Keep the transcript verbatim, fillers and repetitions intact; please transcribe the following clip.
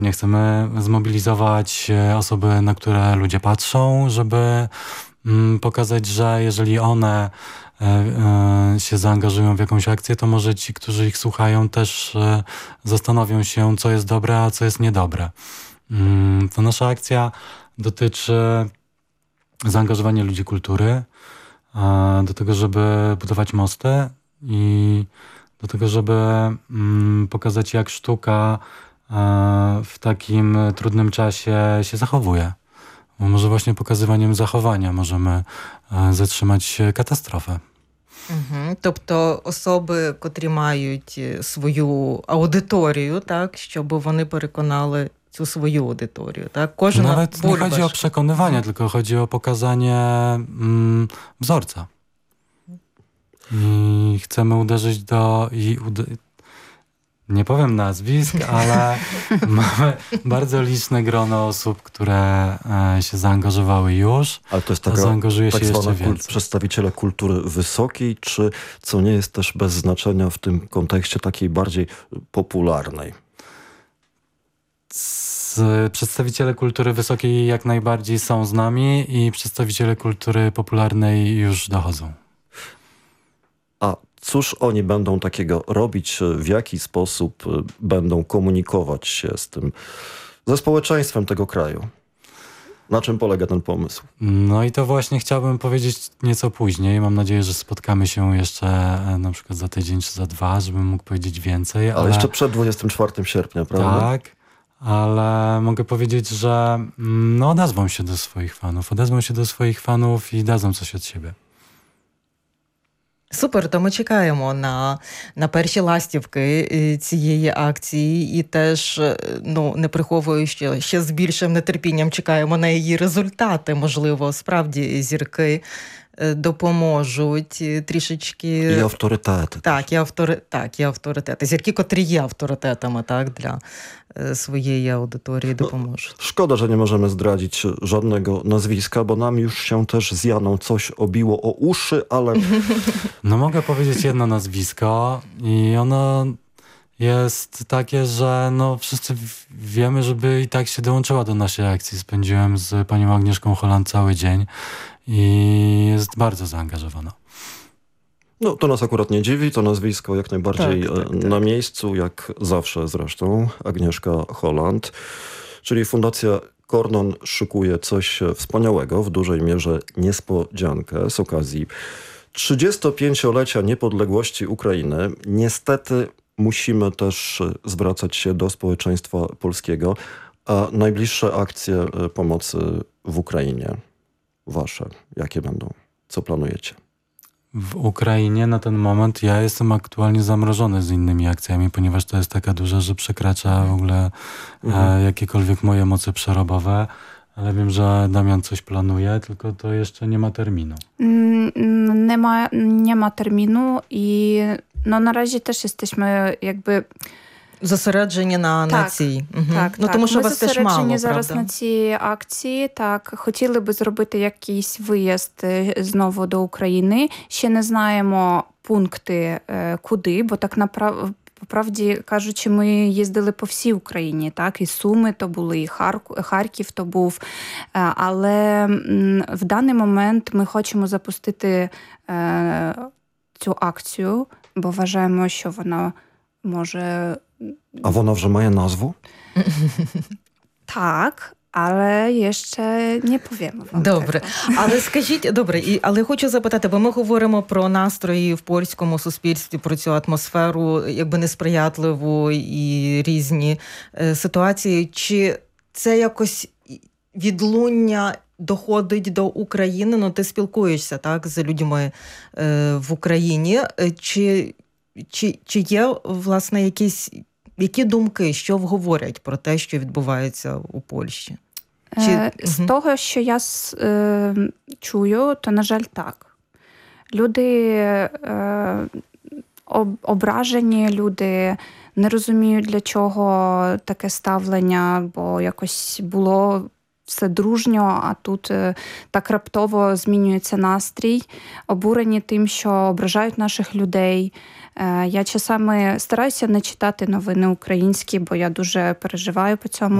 Nie chcemy zmobilizować osoby, na które ludzie patrzą, żeby mm, pokazać, że jeżeli one e, e, się zaangażują w jakąś akcję, to może ci, którzy ich słuchają, też e, zastanowią się, co jest dobre, a co jest niedobre. Mm, to nasza akcja dotyczy zaangażowania ludzi kultury, e, do tego, żeby budować mosty i do tego, żeby mm, pokazać, jak sztuka w takim trudnym czasie się zachowuje. Bo może właśnie pokazywaniem zachowania możemy zatrzymać katastrofę. Угу. Тобто особи, котрі мають свою аудиторію, так, щоб вони переконали цю свою аудиторію. Так? Кожна Nawet nie chodzi o przekonywanie, mhm. tylko chodzi o pokazanie mm, wzorca. I chcemy uderzyć do... I ude- Nie powiem nazwisk, ale mamy bardzo liczne grono osób, które się zaangażowały już, ale to jest taka, a zaangażuje tak się jeszcze kult, więcej. Przedstawiciele kultury wysokiej, czy co nie jest też bez znaczenia w tym kontekście takiej bardziej popularnej? Z, przedstawiciele kultury wysokiej jak najbardziej są z nami i przedstawiciele kultury popularnej już dochodzą. A cóż oni będą takiego robić, w jaki sposób będą komunikować się z tym, ze społeczeństwem tego kraju? Na czym polega ten pomysł? No i to właśnie chciałbym powiedzieć nieco później. Mam nadzieję, że spotkamy się jeszcze na przykład za tydzień czy za dwa, żebym mógł powiedzieć więcej. Ale, ale jeszcze przed dwudziestego czwartego sierpnia, prawda? Tak, ale mogę powiedzieć, że no, odezwą się do swoich fanów. Odezwą się do swoich fanów i dadzą coś od siebie. Супер, то ми чекаємо на, на перші ластівки цієї акції і теж, ну, не приховую, що ще з більшим нетерпінням чекаємо на її результати. Можливо, справді зірки допоможуть трішечки... І авторитети. Так, і, автори... так, і авторитети. Зірки, котрі є авторитетами, так, для swojej auditorii допоможуть. No, szkoda, że nie możemy zdradzić żadnego nazwiska, bo nam już się też z Janą coś obiło o uszy, ale... No mogę powiedzieć jedno nazwisko i ono jest takie, że no wszyscy wiemy, żeby i tak się dołączyła do naszej akcji. Spędziłem z panią Agnieszką Holland cały dzień i jest bardzo zaangażowana. No, to nas akurat nie dziwi, to nazwisko jak najbardziej tak, tak, tak. na miejscu, jak zawsze zresztą, Agnieszka Holland, czyli Fundacja Kornon szykuje coś wspaniałego, w dużej mierze niespodziankę z okazji trzydziestopięciolecia niepodległości Ukrainy. Niestety musimy też zwracać się do społeczeństwa polskiego, a najbliższe akcje pomocy w Ukrainie, wasze, jakie będą? Co planujecie? W Ukrainie na ten moment ja jestem aktualnie zamrożony z innymi akcjami, ponieważ to jest taka duża, że przekracza w ogóle mhm. e, jakiekolwiek moje moce przerobowe, ale wiem, że Damian coś planuje, tylko to jeszcze nie ma terminu. Nie ma, nie ma terminu i no na razie też jesteśmy jakby... Зосереджені на, так, на цій. Угу. Так, ну, так. тому що Ми вас теж мало, зосереджені зараз правда? на цій акції. Так, хотіли би зробити якийсь виїзд знову до України. Ще не знаємо пункти, куди, бо так направ... по правді кажучи, ми їздили по всій Україні. Так, і Суми то були, і Харків то був. Але в даний момент ми хочемо запустити цю акцію, бо вважаємо, що вона може... A wona вже має назву? Так, але я ще не повім вам. Добре. Tego. Але скажіть, добре, і, але хочу запитати, бо ми говоримо про настрої в польському суспільстві, про цю атмосферу, якби несприятливу і різні е, ситуації. Чи це якось відлуння доходить до України? Ну, ти спілкуєшся, так, з людьми е, в Україні. Чи, чи, чи є, власне, якісь... Які думки, що говорять про те, що відбувається у Польщі? Чи... З угу. того, що я е, чую, то, на жаль, так. Люди е, ображені, люди не розуміють, для чого таке ставлення, бо якось було все дружньо, а тут так раптово змінюється настрій, обурені тим, що ображають наших людей. Я часами стараюся не читати новини українські, бо я дуже переживаю по цьому.